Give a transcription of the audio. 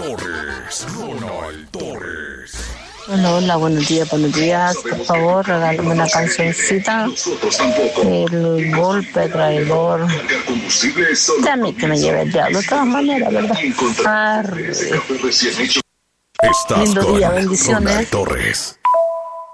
Torres. Ronald Torres. Hola, hola, buenos días. Por favor, regálame una cancioncita. El golpe traidor. Ya mí que me lleve el diablo de todas maneras, ¿verdad? Estás Lindo con día, bendiciones. Ronald Torres.